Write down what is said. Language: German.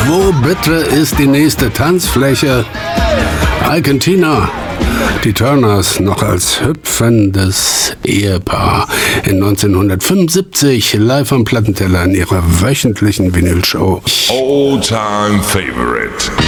Wo bitte ist die nächste Tanzfläche? Ike und Tina, die Turners, noch als hüpfendes Ehepaar, in 1975 live am Plattenteller in ihrer wöchentlichen Vinylshow. All-time favorite.